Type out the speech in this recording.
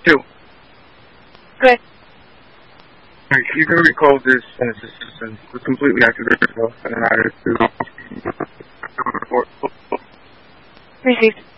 2. Good. Alright, you can recall this as assistance. It's completely accurate as well. And then I report. Received.